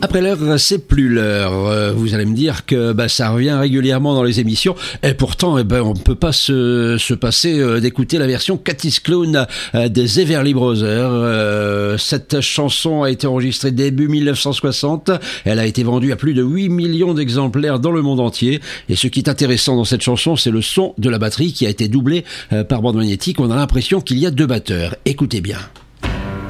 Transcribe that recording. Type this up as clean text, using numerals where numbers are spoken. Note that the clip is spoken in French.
Après l'heure, c'est plus l'heure. Vous allez me dire que ça revient régulièrement dans les émissions. Et pourtant, on ne peut pas se passer d'écouter la version Cathy's Clown des Everly Brothers. Cette chanson a été enregistrée début 1960. Elle a été vendue à plus de 8 millions d'exemplaires dans le monde entier. Et ce qui est intéressant dans cette chanson, c'est le son de la batterie qui a été doublé par bande magnétique. On a l'impression qu'il y a deux batteurs. Écoutez bien.